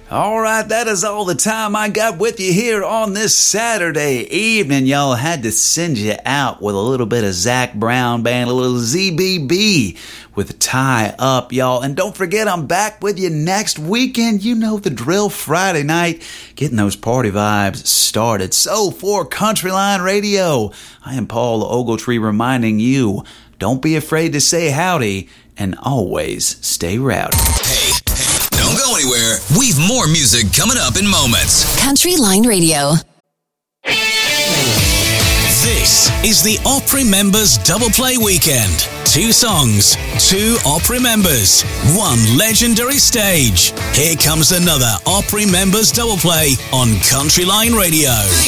All right, that is all the time I got with you here on this Saturday evening. Y'all had to send you out with a little bit of Zac Brown Band, a little ZBB with Tie Up, y'all. And don't forget, I'm back with you next weekend. You know the drill, Friday night, getting those party vibes started. So for Countryline Radio, I am Paul Ogletree reminding you, don't be afraid to say howdy and always stay rowdy. Hey, don't go anywhere. We've more music coming up in moments. Countryline Radio. This is the Opry Members Double Play Weekend. 2 songs, 2 Opry members, 1 legendary stage. Here comes another Opry Members Double Play on Countryline Radio.